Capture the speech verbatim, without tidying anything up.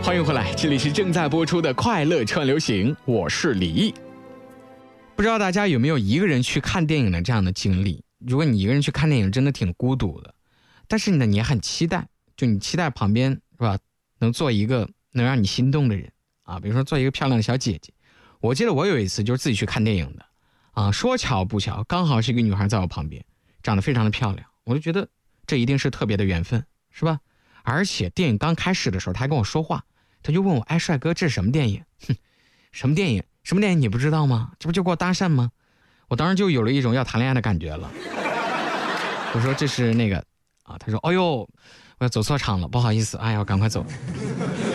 欢迎回来，这里是正在播出的快乐串流行，我是李毅。不知道大家有没有一个人去看电影的这样的经历？如果你一个人去看电影真的挺孤独的，但是呢你也很期待，就你期待旁边是吧能做一个能让你心动的人啊，比如说做一个漂亮的小姐姐。我记得我有一次就是自己去看电影的啊，说巧不巧刚好是一个女孩在我旁边，长得非常的漂亮，我就觉得这一定是特别的缘分，是吧？而且电影刚开始的时候他还跟我说话，他就问我，哎，帅哥，这是什么电影？哼，什么电影？什么电影你不知道吗？这不就给我搭讪吗？我当时就有了一种要谈恋爱的感觉了。我说这是那个啊，他说，哎呦，我要走错场了，不好意思，哎呀，我赶快走。